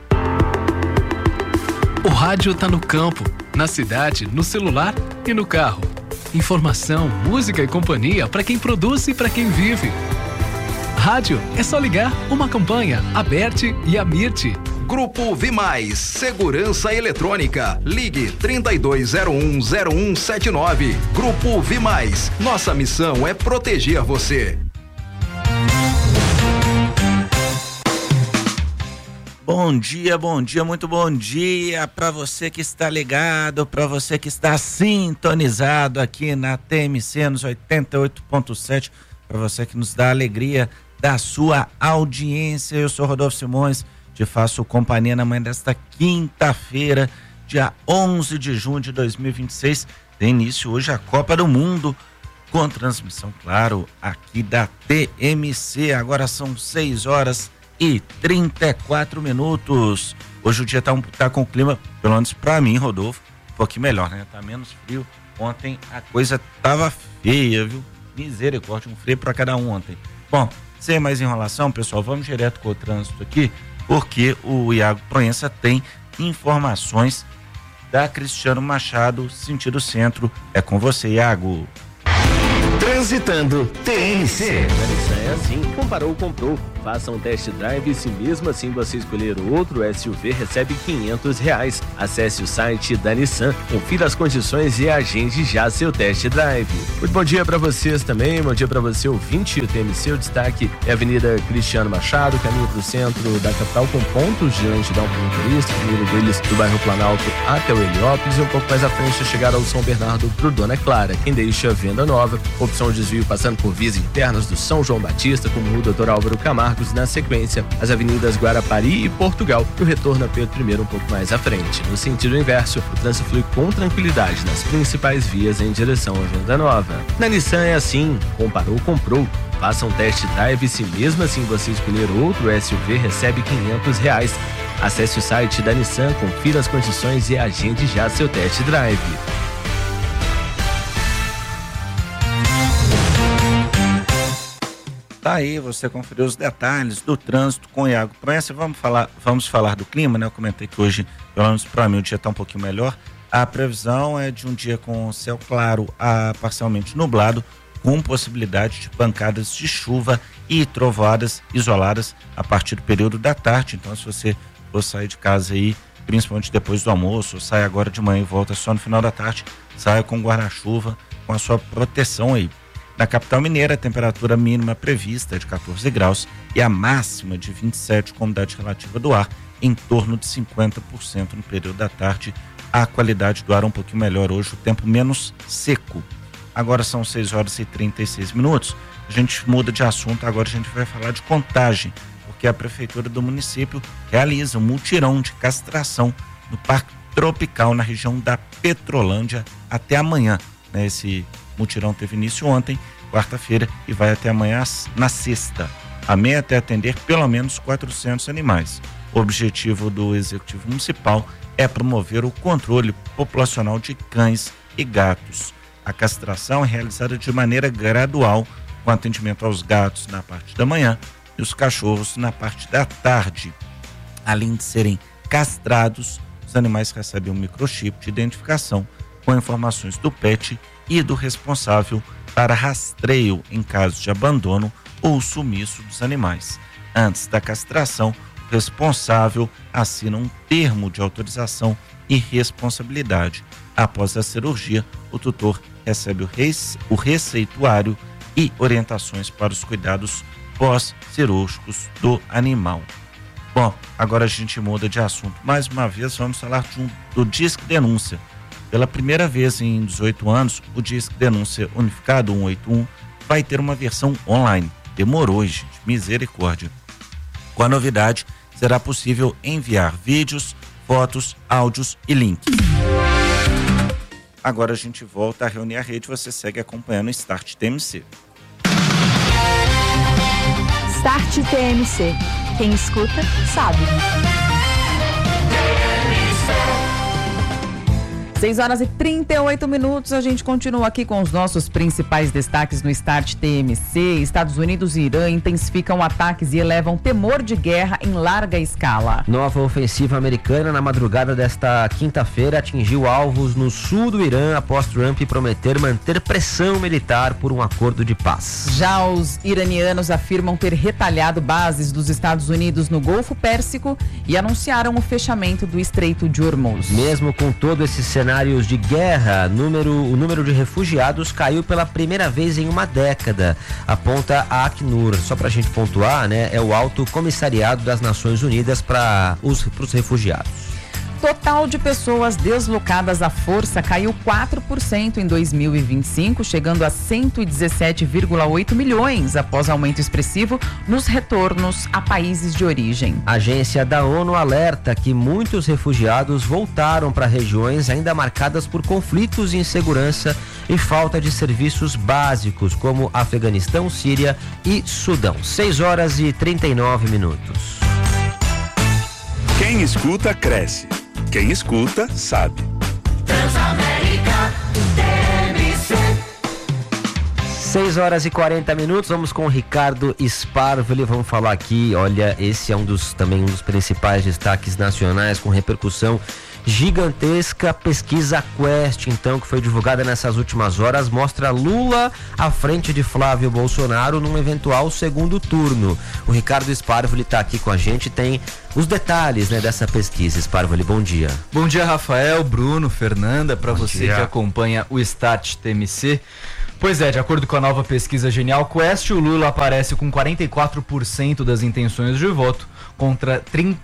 O rádio tá no campo, na cidade, no celular e no carro. Informação, música e companhia para quem produz e para quem vive. Rádio é só ligar uma campanha, a Bert e a Mirte. Grupo Vimais, Segurança Eletrônica. Ligue 32010179. Grupo Vimais, nossa missão é proteger você. Bom dia, muito bom dia para você que está ligado, para você que está sintonizado aqui na TMC nos 88.7, para você que nos dá a alegria da sua audiência. Eu sou Rodolfo Simões, te faço companhia na manhã desta quinta-feira, dia 11 de junho de 2026. Tem início hoje a Copa do Mundo, com transmissão, claro, aqui da TMC. Agora são 6h e 34 minutos. Hoje o dia tá com o clima, pelo menos pra mim, Rodolfo, um pouquinho melhor, né? Tá menos frio. Ontem a coisa tava feia, viu? Misericórdia, um frio pra cada um ontem. Bom, sem mais enrolação, pessoal, vamos direto com o trânsito aqui, porque o Iago Proença tem informações da Cristiano Machado, sentido centro. É com você, Iago. Transitando TMC. É assim, comparou, comprou. Faça um test drive e se mesmo assim você escolher outro SUV, recebe R$500. Acesse o site da Nissan, confira as condições e agende já seu test drive. Muito bom dia para vocês também, bom dia para você ouvinte do TMC. O destaque é a Avenida Cristiano Machado, caminho para o centro da capital com pontos de lentidão para o motorista, primeiro deles do bairro Planalto até o Heliópolis e um pouco mais à frente a chegar ao São Bernardo pro Dona Clara. Quem deixa Venda Nova, opção de desvio passando por vias internas do São João Batista, como o Dr. Álvaro Camargo, na sequência, as avenidas Guarapari e Portugal, e o retorno a Pedro I um pouco mais à frente. No sentido inverso, o trânsito flui com tranquilidade nas principais vias em direção à Venda Nova. Na Nissan é assim, comparou, comprou. Faça um test drive e se mesmo assim você escolher outro SUV, recebe R$500. Acesse o site da Nissan, confira as condições e agende já seu test drive. Tá aí, você conferiu os detalhes do trânsito com o Iago Proença. Vamos falar do clima, né? Eu comentei que hoje, pelo menos para mim, o dia está um pouquinho melhor. A previsão é de um dia com céu claro a parcialmente nublado, com possibilidade de pancadas de chuva e trovoadas isoladas a partir do período da tarde. Então, se você for sair de casa aí, principalmente depois do almoço, sai agora de manhã e volta só no final da tarde, saia com guarda-chuva, com a sua proteção aí. Na capital mineira, a temperatura mínima prevista é de 14 graus e a máxima de 27, com umidade relativa do ar em torno de 50% no período da tarde. A qualidade do ar é um pouquinho melhor hoje, o tempo menos seco. Agora são 6h e 36 minutos. A gente muda de assunto, agora a gente vai falar de Contagem, porque a prefeitura do município realiza um mutirão de castração no Parque Tropical, na região da Petrolândia, até amanhã, né? Esse mutirão teve início ontem, quarta-feira, e vai até amanhã, na sexta. A meta é atender pelo menos 400 animais. O objetivo do Executivo Municipal é promover o controle populacional de cães e gatos. A castração é realizada de maneira gradual, com atendimento aos gatos na parte da manhã e os cachorros na parte da tarde. Além de serem castrados, os animais recebem um microchip de identificação com informações do pet e do responsável para rastreio em caso de abandono ou sumiço dos animais. Antes da castração, o responsável assina um termo de autorização e responsabilidade. Após a cirurgia, o tutor recebe o receituário e orientações para os cuidados pós-cirúrgicos do animal. Bom, agora a gente muda de assunto. Mais uma vez, vamos falar do Disque Denúncia. Pela primeira vez em 18 anos, o Disque Denúncia Unificado 181 vai ter uma versão online. Demorou, gente, misericórdia. Com a novidade, será possível enviar vídeos, fotos, áudios e links. Agora a gente volta a reunir a rede, você segue acompanhando o Start TMC. Start TMC. Quem escuta, sabe. 6h e 38 minutos, a gente continua aqui com os nossos principais destaques no Start TMC. Estados Unidos e Irã intensificam ataques e elevam temor de guerra em larga escala. Nova ofensiva americana na madrugada desta quinta-feira atingiu alvos no sul do Irã após Trump prometer manter pressão militar por um acordo de paz. Já os iranianos afirmam ter retalhado bases dos Estados Unidos no Golfo Pérsico e anunciaram o fechamento do Estreito de Hormuz. Mesmo com todo esse cenário cenários de guerra, o número de refugiados caiu pela primeira vez em uma década, aponta a Acnur. Só para a gente pontuar, né, é o Alto Comissariado das Nações Unidas para os refugiados. Total de pessoas deslocadas à força caiu 4% em 2025, chegando a 117,8 milhões, após aumento expressivo nos retornos a países de origem. A agência da ONU alerta que muitos refugiados voltaram para regiões ainda marcadas por conflitos e insegurança e falta de serviços básicos, como Afeganistão, Síria e Sudão. 6h39. Quem escuta, cresce. Quem escuta, sabe. Transamérica TMC. 6h40, vamos com o Ricardo Sparvoli, vamos falar aqui, olha, esse é um dos principais destaques nacionais com repercussão gigantesca. Pesquisa Quest, então, que foi divulgada nessas últimas horas, mostra Lula à frente de Flávio Bolsonaro num eventual segundo turno. O Ricardo Sparvoli está aqui com a gente, tem os detalhes, né, dessa pesquisa. Sparvoli, bom dia. Bom dia, Rafael, Bruno, Fernanda, para você que acompanha o Start TMC. Pois é, de acordo com a nova pesquisa Genial Quest, o Lula aparece com 44% das intenções de voto contra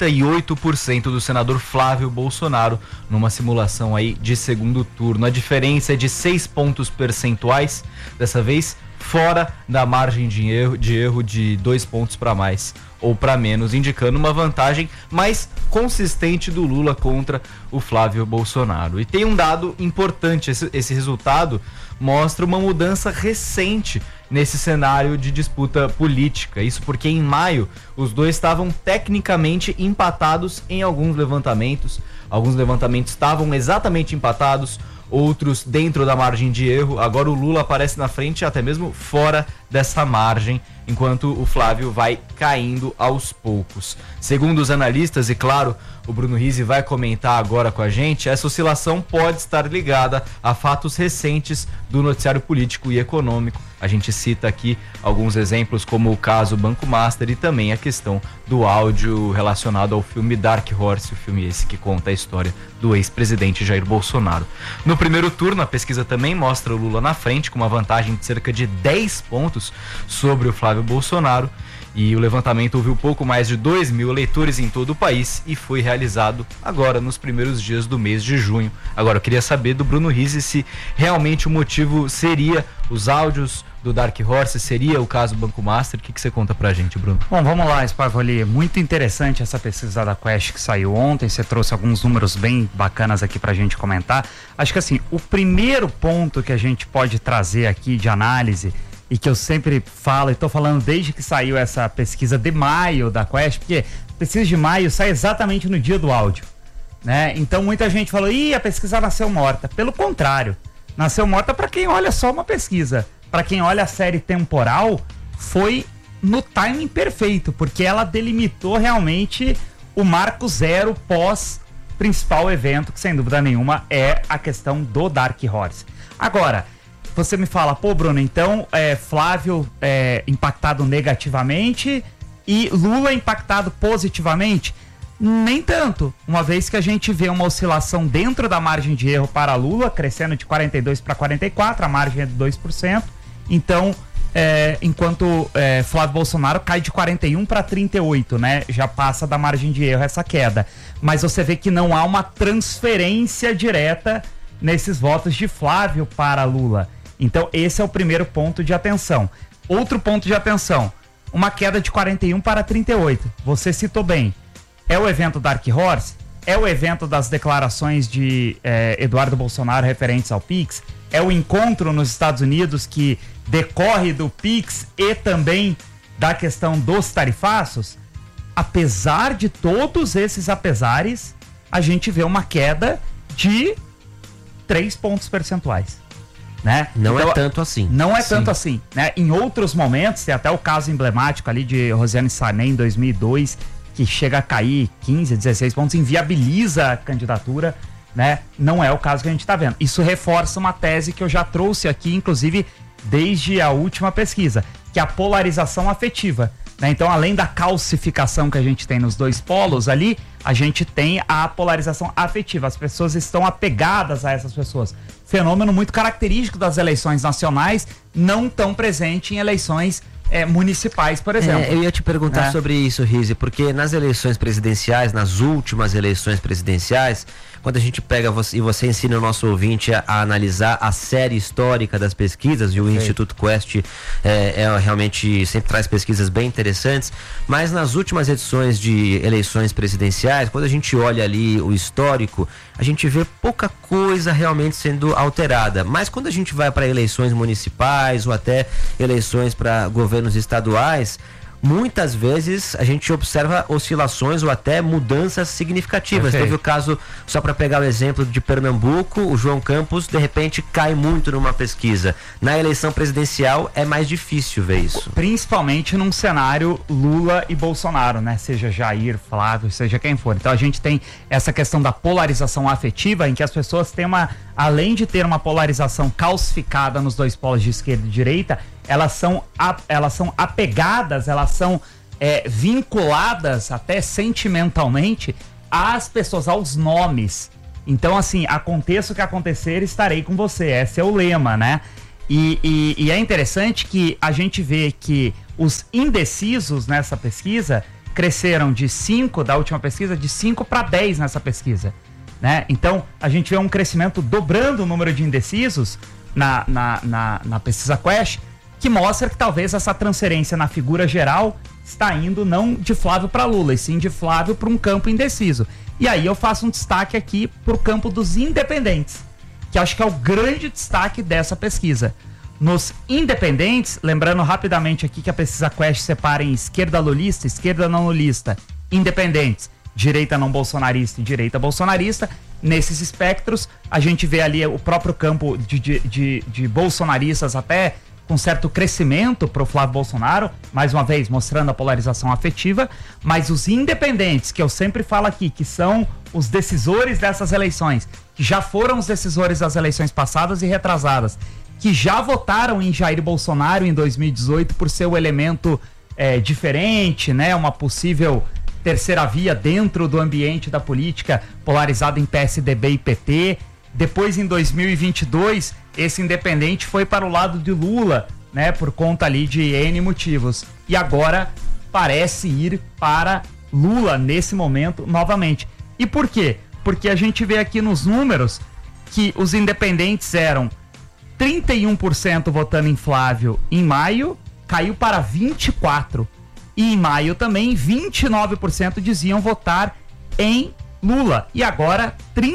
38% do senador Flávio Bolsonaro numa simulação aí de segundo turno. A diferença é de 6 pontos percentuais, dessa vez fora da margem de erro de 2 pontos para mais ou para menos, indicando uma vantagem mais consistente do Lula contra o Flávio Bolsonaro. E tem um dado importante, esse resultado mostra uma mudança recente nesse cenário de disputa política. Isso porque em maio os dois estavam tecnicamente empatados em alguns levantamentos. Alguns levantamentos estavam exatamente empatados, outros dentro da margem de erro. Agora o Lula aparece na frente, até mesmo fora dessa margem, enquanto o Flávio vai caindo aos poucos. Segundo os analistas, e claro, o Bruno Rizzi vai comentar agora com a gente, essa oscilação pode estar ligada a fatos recentes do noticiário político e econômico. A gente cita aqui alguns exemplos, como o caso Banco Master e também a questão do áudio relacionado ao filme Dark Horse, o filme esse que conta a história do ex-presidente Jair Bolsonaro. No primeiro turno, a pesquisa também mostra o Lula na frente, com uma vantagem de cerca de 10 pontos sobre o Flávio Bolsonaro. E o levantamento ouviu pouco mais de 2 mil eleitores em todo o país e foi realizado agora nos primeiros dias do mês de junho. Agora eu queria saber do Bruno Rizzi se realmente o motivo seria os áudios do Dark Horse, seria o caso Banco Master. O que você conta pra gente, Bruno? Bom, vamos lá, Sparvoli. Muito interessante essa pesquisa da Quest que saiu ontem. Você trouxe alguns números bem bacanas aqui pra gente comentar. Acho que assim, o primeiro ponto que a gente pode trazer aqui de análise, e que eu sempre falo, e estou falando desde que saiu essa pesquisa de maio da Quest, porque a pesquisa de maio sai exatamente no dia do áudio, né? Então muita gente falou, a pesquisa nasceu morta. Pelo contrário, nasceu morta para quem olha só uma pesquisa. Para quem olha a série temporal, foi no timing perfeito, porque ela delimitou realmente o marco zero pós principal evento, que sem dúvida nenhuma é a questão do Dark Horse. Agora, você me fala, pô, Bruno, então Flávio impactado negativamente e Lula impactado positivamente? Nem tanto, uma vez que a gente vê uma oscilação dentro da margem de erro para Lula, crescendo de 42 para 44, a margem é de 2%. Então, enquanto Flávio Bolsonaro cai de 41 para 38, né? Já passa da margem de erro essa queda. Mas você vê que não há uma transferência direta nesses votos de Flávio para Lula. Então, esse é o primeiro ponto de atenção. Outro ponto de atenção, uma queda de 41 para 38. Você citou bem. É o evento Dark Horse? É o evento das declarações de Eduardo Bolsonaro referentes ao PIX? É o encontro nos Estados Unidos que decorre do PIX e também da questão dos tarifaços? Apesar de todos esses apesares, a gente vê uma queda de 3 pontos percentuais. Né? Não então, é tanto assim. Não é tanto assim, né? Em outros momentos, tem até o caso emblemático ali de Rosiane Sarney em 2002, que chega a cair 15, 16 pontos, inviabiliza a candidatura, né? Não é o caso que a gente está vendo. Isso reforça uma tese que eu já trouxe aqui, inclusive desde a última pesquisa, que é a polarização afetiva. né? Então, além da calcificação que a gente tem nos dois polos ali, a gente tem a polarização afetiva. As pessoas estão apegadas a essas pessoas. Fenômeno muito característico das eleições nacionais, não tão presente em eleições municipais, por exemplo. Eu ia te perguntar sobre isso, Rizzi, porque nas eleições presidenciais, nas últimas eleições presidenciais, quando a gente pega e você ensina o nosso ouvinte a analisar a série histórica das pesquisas, e o Instituto Quest realmente sempre traz pesquisas bem interessantes, mas nas últimas edições de eleições presidenciais, quando a gente olha ali o histórico, a gente vê pouca coisa realmente sendo alterada. Mas quando a gente vai para eleições municipais ou até eleições para governos estaduais, muitas vezes a gente observa oscilações ou até mudanças significativas. Teve o caso, só para pegar o exemplo de Pernambuco, o João Campos de repente cai muito numa pesquisa. Na eleição presidencial é mais difícil ver isso. Principalmente num cenário Lula e Bolsonaro, né? Seja Jair, Flávio, seja quem for. Então a gente tem essa questão da polarização afetiva, em que as pessoas têm além de ter uma polarização calcificada nos dois polos de esquerda e direita, elas são apegadas, elas são vinculadas até sentimentalmente às pessoas, aos nomes. Então, assim, aconteça o que acontecer, estarei com você. Esse é o lema, né? E é interessante que a gente vê que os indecisos nessa pesquisa cresceram de 5, da última pesquisa, de 5 para 10 nessa pesquisa, né? Então, a gente vê um crescimento dobrando o número de indecisos na pesquisa Quest, que mostra que talvez essa transferência na figura geral está indo não de Flávio para Lula, e sim de Flávio para um campo indeciso. E aí eu faço um destaque aqui para o campo dos independentes, que acho que é o grande destaque dessa pesquisa. Nos independentes, lembrando rapidamente aqui que a pesquisa Quest separa em esquerda lulista, esquerda não lulista, independentes, direita não bolsonarista e direita bolsonarista. Nesses espectros, a gente vê ali o próprio campo de bolsonaristas até com certo crescimento para o Flávio Bolsonaro, mais uma vez mostrando a polarização afetiva, mas os independentes, que eu sempre falo aqui, que são os decisores dessas eleições, que já foram os decisores das eleições passadas e retrasadas, que já votaram em Jair Bolsonaro em 2018 por ser o elemento diferente, né, uma possível terceira via dentro do ambiente da política polarizado em PSDB e PT. Depois, em 2022, esse independente foi para o lado de Lula, né, por conta ali de N motivos. E agora parece ir para Lula nesse momento novamente. E por quê? Porque a gente vê aqui nos números que os independentes eram 31% votando em Flávio em maio, caiu para 24%. E em maio também 29% diziam votar em Lula. E agora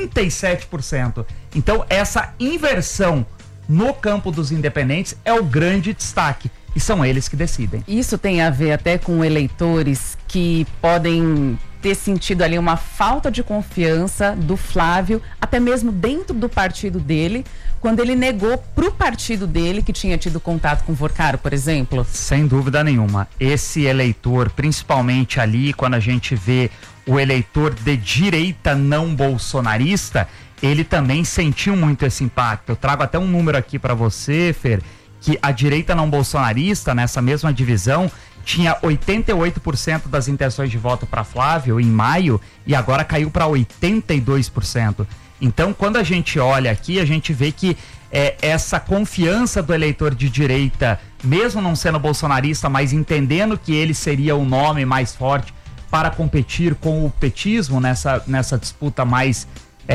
37%. Então essa inversão no campo dos independentes é o grande destaque. E são eles que decidem. Isso tem a ver até com eleitores que podem ter sentido ali uma falta de confiança do Flávio, até mesmo dentro do partido dele, quando ele negou pro partido dele que tinha tido contato com o Vorcaro, por exemplo? Sem dúvida nenhuma. Esse eleitor, principalmente ali, quando a gente vê o eleitor de direita não bolsonarista, ele também sentiu muito esse impacto. Eu trago até um número aqui para você, Fer, que a direita não bolsonarista, nessa mesma divisão, tinha 88% das intenções de voto para Flávio em maio e agora caiu para 82%. Então, quando a gente olha aqui, a gente vê que essa confiança do eleitor de direita, mesmo não sendo bolsonarista, mas entendendo que ele seria o nome mais forte para competir com o petismo nessa disputa mais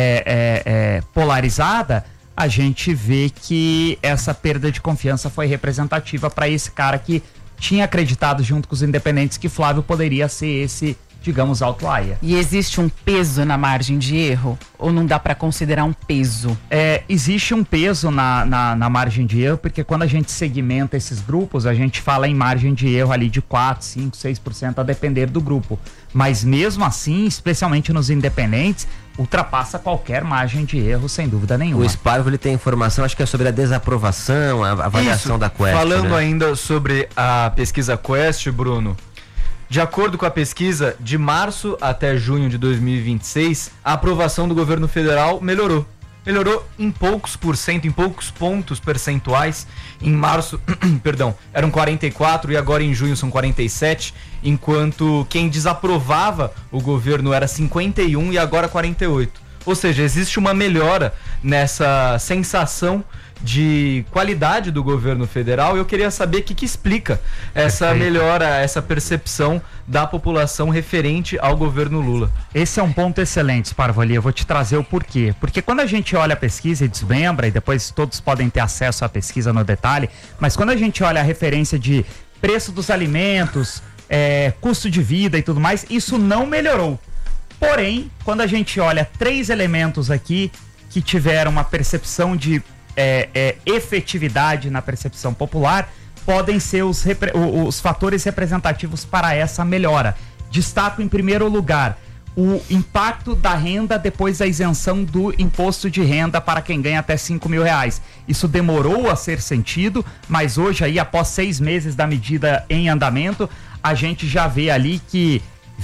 polarizada, a gente vê que essa perda de confiança foi representativa para esse cara que tinha acreditado junto com os independentes que Flávio poderia ser esse, digamos, outlier. E existe um peso na margem de erro? Ou não dá para considerar um peso? Existe um peso na margem de erro, porque quando a gente segmenta esses grupos, a gente fala em margem de erro ali de 4, 5, 6% a depender do grupo. Mas mesmo assim, especialmente nos independentes, ultrapassa qualquer margem de erro, sem dúvida nenhuma. O Sparvo, ele tem informação, acho que é sobre a desaprovação, a avaliação da Quest. Falando ainda sobre a pesquisa Quest, Bruno, de acordo com a pesquisa, de março até junho de 2026, a aprovação do governo federal melhorou. melhorou em poucos %, em poucos pontos percentuais. Em março, perdão, eram 44 e agora em junho são 47, enquanto quem desaprovava o governo era 51 e agora 48. Ou seja, existe uma melhora nessa sensação de qualidade do governo federal, e eu queria saber o que explica essa melhora, essa percepção da população referente ao governo Lula. Esse é um ponto excelente, Sparvoli, eu vou te trazer o porquê. Porque quando a gente olha a pesquisa e desmembra, e depois todos podem ter acesso à pesquisa no detalhe, mas quando a gente olha a referência de preço dos alimentos, custo de vida e tudo mais, isso não melhorou. Porém, quando a gente olha 3 elementos aqui que tiveram uma percepção de efetividade na percepção popular, podem ser os fatores representativos para essa melhora. Destaco em primeiro lugar o impacto da renda depois da isenção do imposto de renda para quem ganha até R$5.000. Isso demorou a ser sentido, mas hoje aí, após 6 meses da medida em andamento, a gente já vê ali que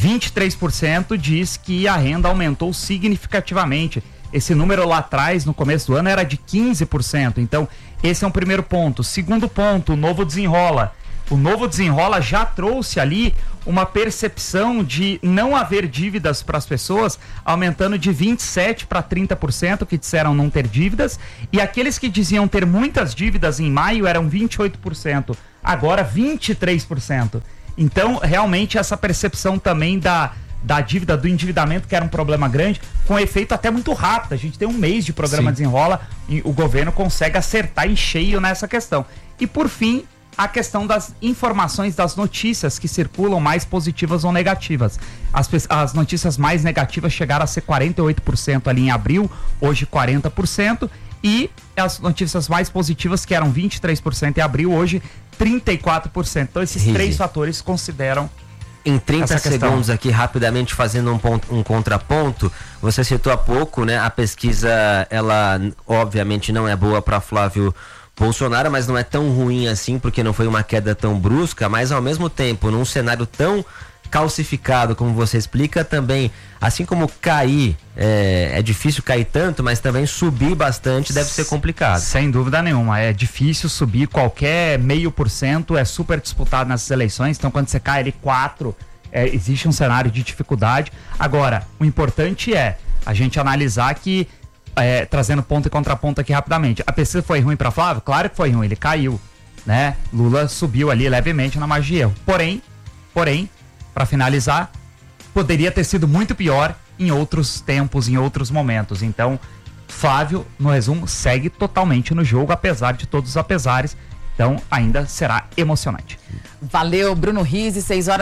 23% diz que a renda aumentou significativamente. Esse número lá atrás, no começo do ano, era de 15%. Então, esse é um primeiro ponto. Segundo ponto, o Novo Desenrola. O Novo Desenrola já trouxe ali uma percepção de não haver dívidas para as pessoas, aumentando de 27% para 30%, que disseram não ter dívidas. E aqueles que diziam ter muitas dívidas em maio eram 28%. Agora, 23%. Então, realmente, essa percepção também da dívida, do endividamento, que era um problema grande, com efeito até muito rápido. A gente tem 1 mês de programa Desenrola e o governo consegue acertar em cheio nessa questão. E por fim, a questão das informações, das notícias que circulam, mais positivas ou negativas. As notícias mais negativas chegaram a ser 48% ali em abril, hoje 40%, e as notícias mais positivas, que eram 23% em abril, hoje 34%. Então esses 3 fatores consideram. Em 30 segundos aqui, rapidamente, fazendo um contraponto, você citou há pouco, né? A pesquisa, ela obviamente não é boa para Flávio Bolsonaro, mas não é tão ruim assim, porque não foi uma queda tão brusca, mas ao mesmo tempo, num cenário tão calcificado, como você explica, também, assim como cair, é difícil cair tanto, mas também subir bastante deve ser complicado. Sem dúvida nenhuma, é difícil subir, qualquer 0,5% é super disputado nessas eleições, então quando você cai ali 4%, existe um cenário de dificuldade. Agora, o importante é a gente analisar que, trazendo ponto e contraponto aqui rapidamente, a pesquisa foi ruim para Flávio? Claro que foi ruim, ele caiu, né? Lula subiu ali levemente na margem de erro, porém, para finalizar, poderia ter sido muito pior em outros tempos, em outros momentos. Então, Flávio, no resumo, segue totalmente no jogo, apesar de todos os apesares. Então, ainda será emocionante. Valeu, Bruno Rizzi,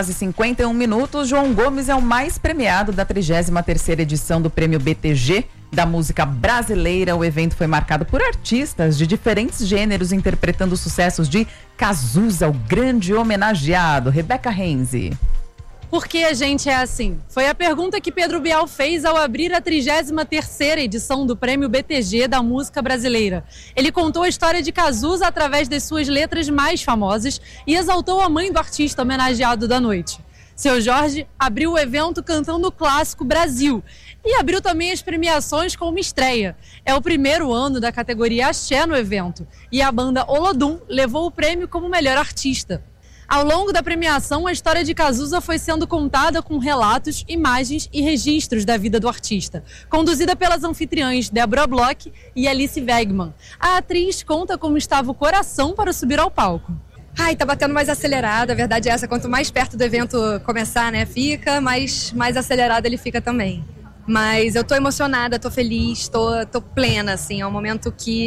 6h51. João Gomes é o mais premiado da 33ª edição do Prêmio BTG da música brasileira. O evento foi marcado por artistas de diferentes gêneros interpretando sucessos de Cazuza, o grande homenageado. Rebeca Renzi. Por que a gente é assim? Foi a pergunta que Pedro Bial fez ao abrir a 33ª edição do Prêmio BTG da música brasileira. Ele contou a história de Cazuza através das suas letras mais famosas e exaltou a mãe do artista homenageado da noite. Seu Jorge abriu o evento cantando o clássico Brasil e abriu também as premiações com uma estreia. É o primeiro ano da categoria Axé no evento e a banda Olodum levou o prêmio como melhor artista. Ao longo da premiação, a história de Cazuza foi sendo contada com relatos, imagens e registros da vida do artista, conduzida pelas anfitriãs Débora Bloch e Alice Wegman. A atriz conta como estava o coração para subir ao palco. Ai, tá batendo mais acelerado, a verdade é essa, quanto mais perto do evento começar, né, fica, mais acelerado ele fica também. Mas eu tô emocionada, tô feliz, tô plena, assim, é um momento que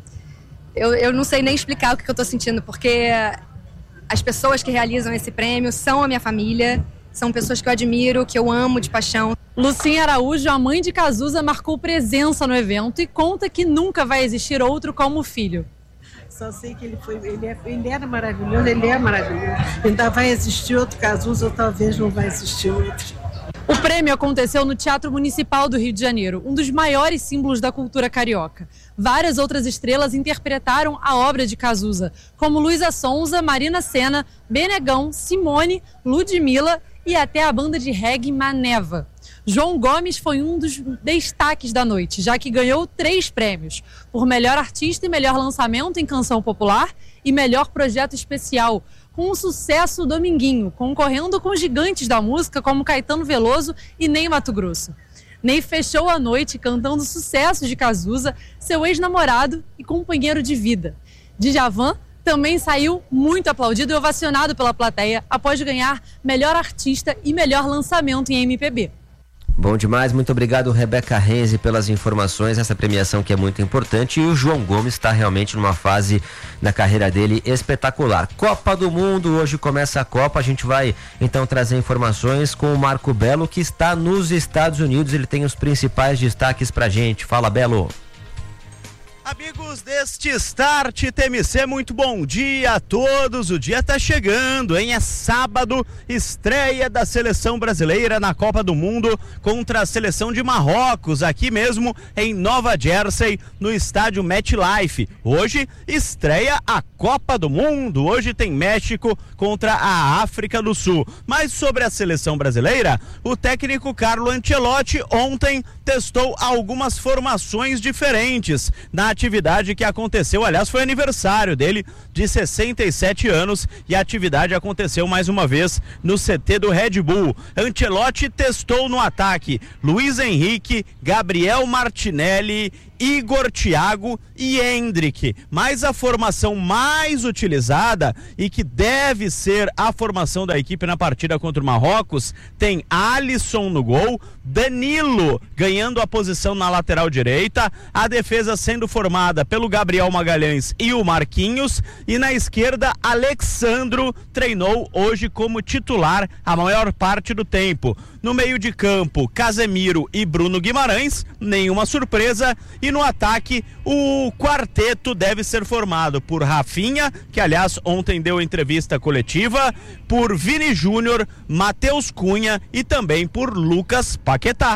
eu não sei nem explicar o que eu tô sentindo, porque as pessoas que realizam esse prêmio são a minha família, são pessoas que eu admiro, que eu amo de paixão. Lucinha Araújo, a mãe de Cazuza, marcou presença no evento e conta que nunca vai existir outro como o filho. Só sei que ele era maravilhoso, ele é maravilhoso. Ainda vai existir outro Cazuza ou talvez não vai existir outro. O prêmio aconteceu no Teatro Municipal do Rio de Janeiro, um dos maiores símbolos da cultura carioca. Várias outras estrelas interpretaram a obra de Cazuza, como Luísa Sonza, Marina Sena, Benegão, Simone, Ludmilla e até a banda de reggae Maneva. João Gomes foi um dos destaques da noite, já que ganhou 3 prêmios, por melhor artista e melhor lançamento em canção popular e melhor projeto especial, com um sucesso Dominguinho, concorrendo com gigantes da música como Caetano Veloso e Ney Matogrosso. Ney fechou a noite cantando sucessos de Cazuza, seu ex-namorado e companheiro de vida. Djavan também saiu muito aplaudido e ovacionado pela plateia após ganhar melhor artista e melhor lançamento em MPB. Bom demais, muito obrigado, Rebeca Renzi, pelas informações, essa premiação que é muito importante, e o João Gomes está realmente numa fase da carreira dele espetacular. Copa do Mundo, hoje começa a Copa, a gente vai então trazer informações com o Marco Belo, que está nos Estados Unidos, ele tem os principais destaques pra gente. Fala, Belo. Amigos deste Start TMC, muito bom dia a todos. O dia tá chegando, hein? É sábado, estreia da seleção brasileira na Copa do Mundo contra a seleção de Marrocos, aqui mesmo em Nova Jersey, no estádio MetLife. Hoje estreia a Copa do Mundo. Hoje tem México contra a África do Sul. Mas sobre a seleção brasileira, o técnico Carlo Ancelotti ontem testou algumas formações diferentes na atividade que aconteceu, aliás, foi aniversário dele de 67 anos e a atividade aconteceu mais uma vez no CT do Red Bull. Ancelotti testou no ataque Luiz Henrique, Gabriel Martinelli, Igor Thiago e Endrick, mas a formação mais utilizada e que deve ser a formação da equipe na partida contra o Marrocos tem Alisson no gol, Danilo ganhando a posição na lateral direita, a defesa sendo formada pelo Gabriel Magalhães e o Marquinhos, e na esquerda Alexandro treinou hoje como titular a maior parte do tempo. No meio de campo, Casemiro e Bruno Guimarães, nenhuma surpresa, e no ataque o quarteto deve ser formado por Rafinha, que aliás ontem deu entrevista coletiva, por Vini Júnior, Matheus Cunha e também por Lucas Paquetá.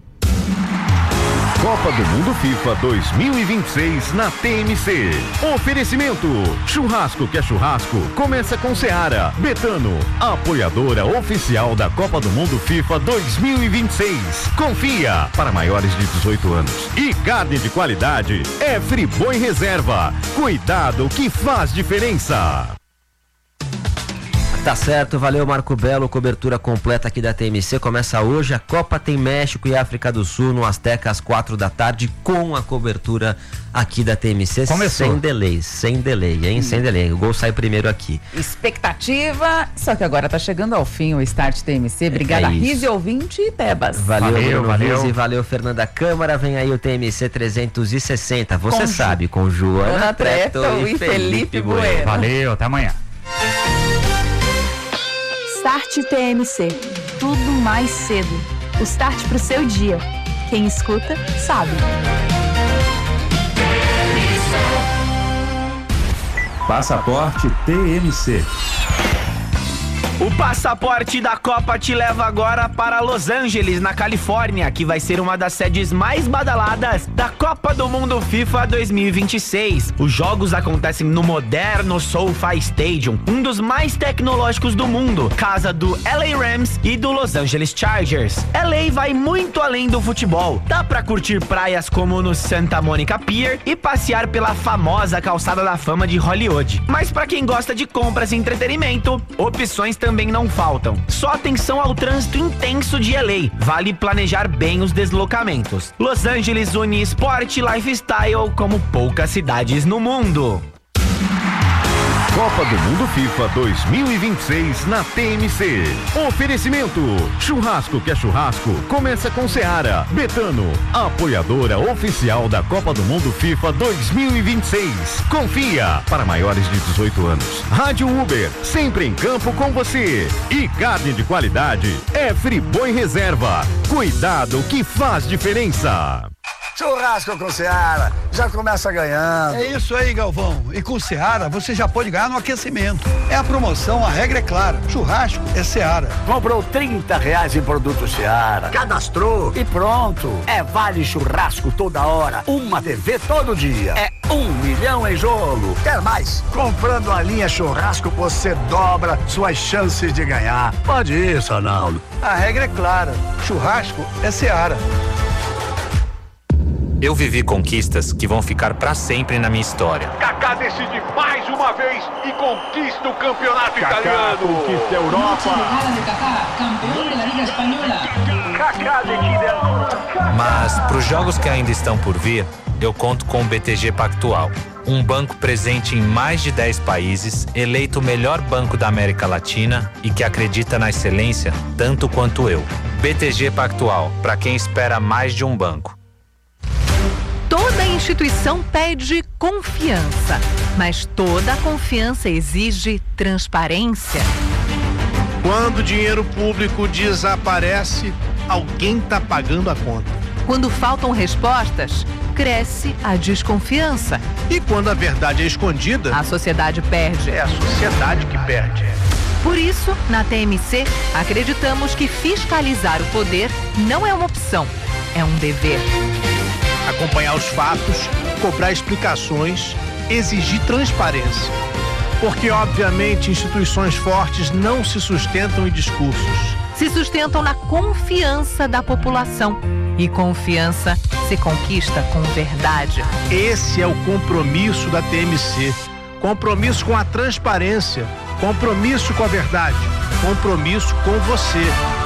Copa do Mundo FIFA 2026 na TMC. Oferecimento: churrasco que é churrasco, começa com Seara. Betano, apoiadora oficial da Copa do Mundo FIFA 2026. Confia, para maiores de 18 anos. E carne de qualidade é Friboi Reserva. Cuidado que faz diferença. Tá certo, valeu Marco Belo, cobertura completa aqui da TMC, começa hoje, a Copa tem México e África do Sul no Azteca às 4 da tarde, com a cobertura aqui da TMC. Começou. Sem delay, hein? Sem delay, o gol sai primeiro aqui. Expectativa, só que agora tá chegando ao fim o Start TMC, obrigada Rizzi, ouvinte e Tebas. Valeu. Rizzi, valeu Fernanda Câmara, vem aí o TMC 360, você sabe, com Joana Treto e Felipe Bueno. Valeu, até amanhã. Start TMC. Tudo mais cedo. O start pro seu dia. Quem escuta, sabe. Passaporte TMC. O passaporte da Copa te leva agora para Los Angeles, na Califórnia, que vai ser uma das sedes mais badaladas da Copa do Mundo FIFA 2026. Os jogos acontecem no moderno SoFi Stadium, um dos mais tecnológicos do mundo, casa do LA Rams e do Los Angeles Chargers. LA vai muito além do futebol. Dá pra curtir praias como no Santa Monica Pier e passear pela famosa calçada da fama de Hollywood. Mas pra quem gosta de compras e entretenimento, opções também não faltam. Só atenção ao trânsito intenso de LA. Vale planejar bem os deslocamentos. Los Angeles une esporte e lifestyle como poucas cidades no mundo. Copa do Mundo FIFA 2026 na TMC. Oferecimento: churrasco que é churrasco, começa com Seara. Betano, apoiadora oficial da Copa do Mundo FIFA 2026. Confia, para maiores de 18 anos. Rádio Uber, sempre em campo com você. E carne de qualidade é Friboi Reserva. Cuidado que faz diferença. Churrasco com Seara, já começa ganhando. É isso aí, Galvão. E com Seara, você já pode ganhar no aquecimento. É a promoção, a regra é clara. Churrasco é Seara. Comprou R$30 em produto Seara. Cadastrou e pronto. É vale churrasco toda hora. Uma TV todo dia. É 1 milhão em jogo. Quer mais? Comprando a linha churrasco, você dobra suas chances de ganhar. Pode ir, Sonaldo. A regra é clara. Churrasco é Seara. Eu vivi conquistas que vão ficar pra sempre na minha história. Kaká decide mais uma vez e conquista o campeonato italiano. Conquista a Europa. Mas pros jogos que ainda estão por vir, eu conto com o BTG Pactual, um banco presente em mais de 10 países, eleito o melhor banco da América Latina e que acredita na excelência tanto quanto eu. BTG Pactual, para quem espera mais de um banco. Toda instituição pede confiança, mas toda confiança exige transparência. Quando o dinheiro público desaparece, alguém está pagando a conta. Quando faltam respostas, cresce a desconfiança. E quando a verdade é escondida, a sociedade perde. É a sociedade que perde. Por isso, na TMC, acreditamos que fiscalizar o poder não é uma opção, é um dever. Acompanhar os fatos, cobrar explicações, exigir transparência. Porque, obviamente, instituições fortes não se sustentam em discursos. Se sustentam na confiança da população. E confiança se conquista com verdade. Esse é o compromisso da TMC. Compromisso com a transparência. Compromisso com a verdade. Compromisso com você.